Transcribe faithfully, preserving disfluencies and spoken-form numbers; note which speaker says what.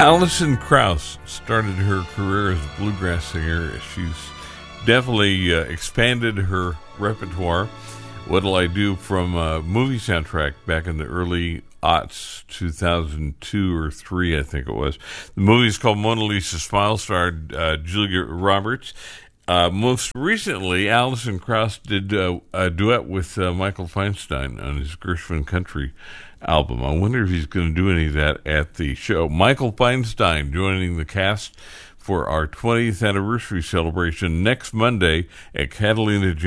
Speaker 1: Alison Krauss started her career as a bluegrass singer. She's definitely uh, expanded her repertoire. What'll I Do from a movie soundtrack back in the early aughts, two thousand two or three, I think it was. The movie is called Mona Lisa Smile, starred uh, Julia Roberts. Uh, most recently, Alison Krauss did uh, a duet with uh, Michael Feinstein on his Gershwin Country album. I wonder if he's going to do any of that at the show. Michael Feinstein joining the cast for our twentieth anniversary celebration next Monday at Catalina